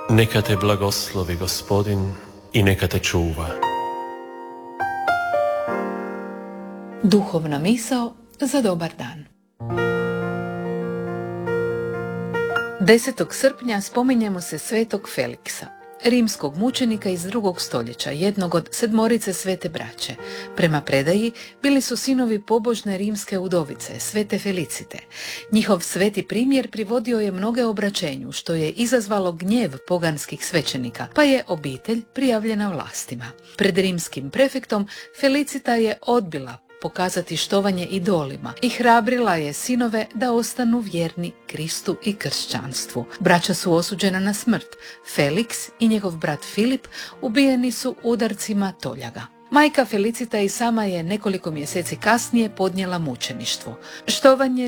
Neka te blagoslovi Gospodin i neka te čuva. Duhovna misao za dobar dan. 10. srpnja spominjemo se svetog Feliksa, rimskog mučenika iz 2. stoljeća, jednog od 7 svete braće. Prema predaji bili su sinovi pobožne rimske udovice, svete Felicite. Njihov sveti primjer privodio je mnoge obraćenju, što je izazvalo gnjev poganskih svećenika, pa je obitelj prijavljena vlastima. Pred rimskim prefektom Felicita je odbila pokazati štovanje idolima i hrabrila je sinove da ostanu vjerni Kristu i kršćanstvu. Braća su osuđena na smrt. Feliks i njegov brat Filip ubijeni su udarcima toljaga. Majka Felicita i sama je nekoliko mjeseci kasnije podnijela mučeništvo. Štovanje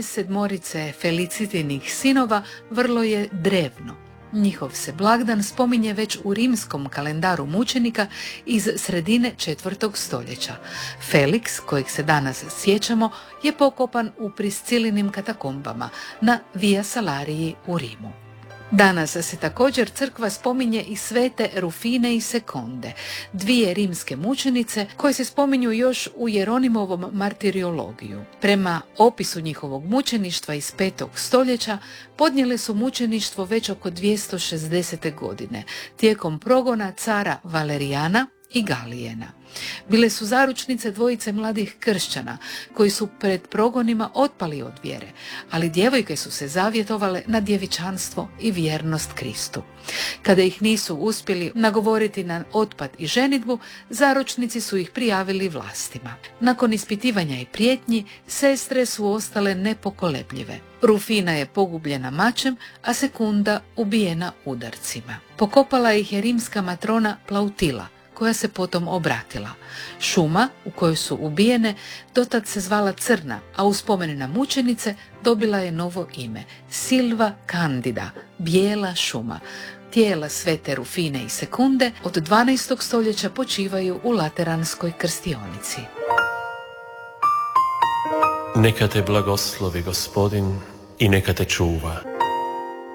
7 Felicitinih sinova vrlo je drevno. Njihov se blagdan spominje već u rimskom kalendaru mučenika iz sredine 4. stoljeća. Feliks, kojeg se danas sjećamo, je pokopan u Priscilinim katakombama na Via Salariji u Rimu. Danas se također crkva spominje i svete Rufine i Sekonde, 2 rimske mučenice koje se spominju još u Jeronimovom martiriologiju. Prema opisu njihovog mučeništva iz 5. stoljeća podnijele su mučeništvo već oko 260. godine, tijekom progona cara Valerijana i Galijena. Bile su zaručnice dvojice mladih kršćana koji su pred progonima otpali od vjere, ali djevojke su se zavjetovale na djevičanstvo i vjernost Kristu. Kada ih nisu uspjeli nagovoriti na otpad i ženidbu, zaručnici su ih prijavili vlastima. Nakon ispitivanja i prijetnji, sestre su ostale nepokolebljive. Rufina je pogubljena mačem, a Sekunda ubijena udarcima. Pokopala ih je rimska matrona Plautila, koja se potom obratila. Šuma u kojoj su ubijene dotad se zvala Crna, a u spomen na mučenice dobila je novo ime, Silva Candida, bijela šuma. Tijela svete Rufine i Sekunde od 12. stoljeća počivaju u Lateranskoj krstionici. Neka te blagoslovi Gospodin i neka te čuva.